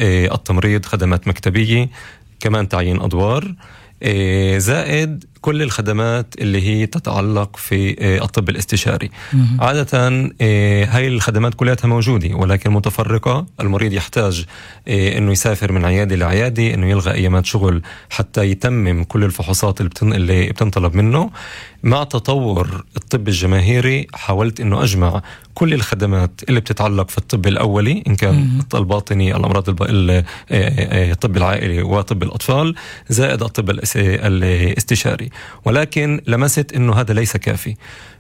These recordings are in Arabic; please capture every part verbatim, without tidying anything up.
التمريض، خدمات مكتبية، كمان تعيين أدوار، زائد كل الخدمات اللي هي تتعلق في الطب الاستشاري. عادة هاي الخدمات كلها موجودة ولكن متفرقة. المريض يحتاج انه يسافر من عيادة لعيادة، انه يلغى ايامات شغل حتى يتمم كل الفحوصات اللي بتنطلب منه. مع تطور الطب الجماهيري حاولت انه اجمع كل الخدمات اللي بتتعلق في الطب الاولي، ان كان الطب الباطني، الامراض الب... الطب العائلي وطب الاطفال، زائد الطب الاستشاري. ولكن لمست انه هذا ليس كافي،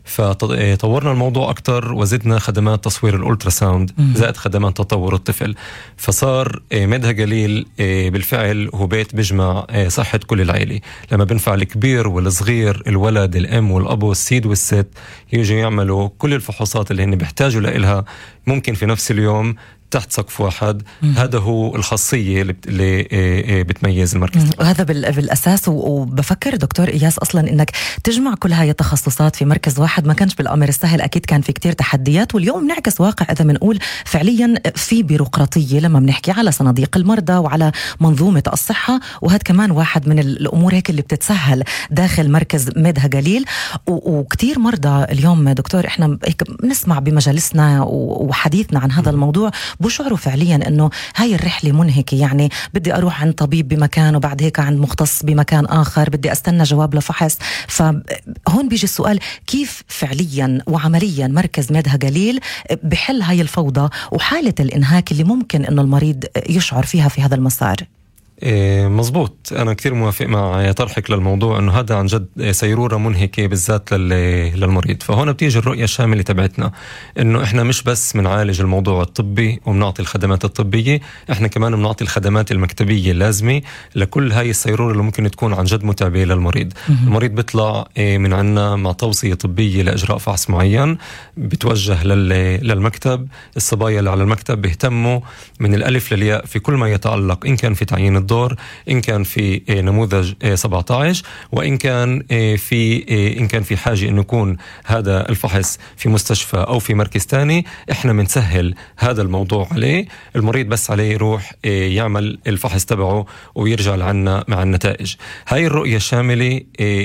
فطورنا الموضوع أكتر وزدنا خدمات تصوير الأولتراساوند زائد خدمات تطور الطفل. فصار مدها جليل بالفعل هو بيت بيجمع صحة كل العائلة، لما بنفع الكبير والصغير، الولد، الأم والأب والسيد والست، يجوا يعملوا كل الفحوصات اللي هن بيحتاجوا لإلها ممكن في نفس اليوم تحت سقف واحد. مم. هذا هو الخاصية اللي بتميز المركز. وهذا بالأساس. وبفكر دكتور إياس أصلا إنك تجمع كل هاي التخصصات في مركز واحد ما كانش بالأمر السهل، أكيد كان في كتير تحديات. واليوم نعكس واقع إذا منقول فعليا في بيروقراطية لما بنحكي على صناديق المرضى وعلى منظومة الصحة، وهذا كمان واحد من الأمور هيك اللي بتتسهل داخل مركز مدها جليل. وكتير مرضى اليوم دكتور إحنا هيك بنسمع بمجالسنا وحديثنا عن هذا الموضوع بشعروا فعليا انه هاي الرحله منهكه، يعني بدي اروح عند طبيب بمكان وبعد هيك عند مختص بمكان اخر، بدي استنى جواب لفحص. فهون بيجي السؤال، كيف فعليا وعمليا مركز مدها جليل بحل هاي الفوضى وحاله الانهاك اللي ممكن انه المريض يشعر فيها في هذا المسار؟ إيه مزبوط، أنا كتير موافق مع طرحك للموضوع أنه هذا عن جد سيرورة منهكة بالذات للمريض. فهون بتيجي الرؤية الشاملة تبعتنا أنه إحنا مش بس منعالج الموضوع الطبي ومنعطي الخدمات الطبية، إحنا كمان منعطي الخدمات المكتبية اللازمة لكل هاي السيرورة اللي ممكن تكون عن جد متعبة للمريض. المريض بيطلع من عنا مع توصية طبية لإجراء فحص معين، بتوجه للمكتب. الصبايا اللي على المكتب بيهتموا من الألف للياء في كل ما يتعلق، إن كان في تعيين الدور، إن كان في نموذج سبعة عشر، وإن كان في إن كان في حاجة إنه يكون هذا الفحص في مستشفى أو في مركز تاني، إحنا بنسهل هذا الموضوع عليه. المريض بس عليه يروح يعمل الفحص تبعه ويرجع لعنا مع النتائج. هاي الرؤية الشاملة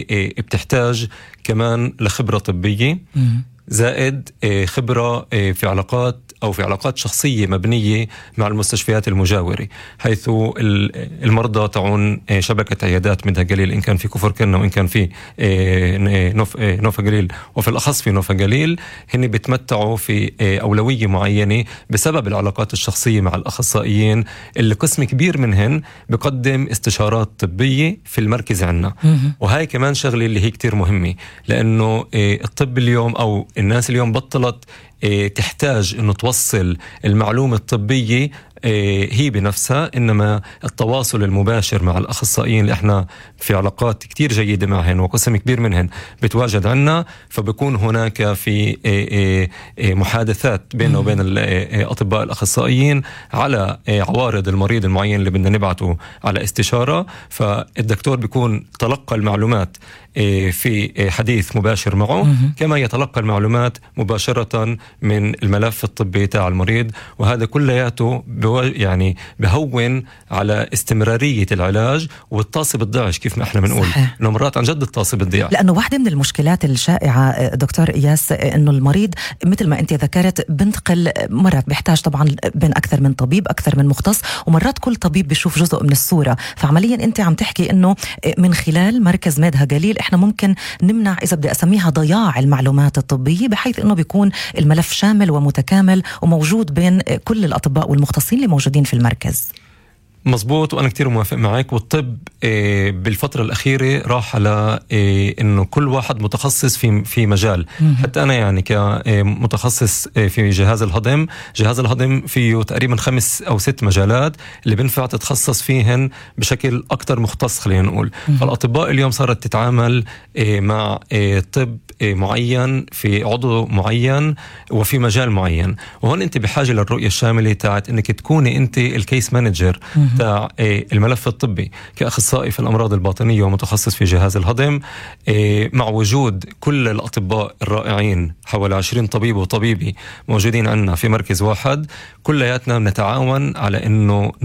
بتحتاج كمان لخبرة طبية زائد خبرة في علاقات أو في علاقات شخصية مبنية مع المستشفيات المجاورة، حيث المرضى تعون شبكة عيادات مدها جليل، إن كان في كفر كرنا وإن كان في نوفا جليل، وفي الأخص في نوفا جليل، هن بيتمتعوا في أولوية معينة بسبب العلاقات الشخصية مع الأخصائيين، اللي قسم كبير منهن بقدم استشارات طبية في المركز عنا. وهاي كمان شغلة اللي هي كتير مهمة، لأنه الطب اليوم أو الناس اليوم بطلت تحتاج أنه توصل المعلومة الطبية هي بنفسها، إنما التواصل المباشر مع الأخصائيين اللي إحنا في علاقات كتير جيدة معهن وقسم كبير منهن بتواجد عنا، فبكون هناك في محادثات بيننا وبين الأطباء الأخصائيين على عوارض المريض المعين اللي بدنا نبعته على استشارة. فالدكتور بيكون تلقى المعلومات في حديث مباشر معه، كما يتلقى المعلومات مباشرة من الملف الطبي تاع المريض. وهذا كلياته يعني بهون على استمرارية العلاج والطاسة بتضيعش، كيف ما احنا بنقول انه مرات عن جد الطاسة بتضيع. لأنه واحدة من المشكلات الشائعة دكتور إياس انه المريض مثل ما انت ذكرت بنتقل، مرات بيحتاج طبعا بين أكثر من طبيب، أكثر من مختص، ومرات كل طبيب بيشوف جزء من الصورة. فعمليا انت عم تحكي انه من خلال مركز مدها جليل احنا ممكن نمنع، إذا بدي أسميها، ضياع المعلومات الطبية، بحيث انه بيكون الملف شامل ومتكامل وموجود بين كل الأطباء والمختصين اللي موجودين في المركز. مظبوط، وأنا كتير موافق معك. والطب بالفترة الأخيرة راح على إنه كل واحد متخصص في في مجال. حتى أنا يعني كمتخصص في جهاز الهضم، جهاز الهضم فيه تقريبا خمس أو ست مجالات اللي بنفع تتخصص فيهن بشكل أكتر مختص، خلينا نقول. فالأطباء اليوم صارت تتعامل مع طب معين في عضو معين وفي مجال معين. وهون أنت بحاجة للرؤية الشاملة تاعت إنك تكوني أنت الكيس مانجر تاع الملف الطبي كأخصائي في الأمراض الباطنية ومتخصص في جهاز الهضم، مع وجود كل الأطباء الرائعين، حوالي عشرين طبيب وطبيبي موجودين عنا في مركز واحد. كلياتنا بنتعاون على إنه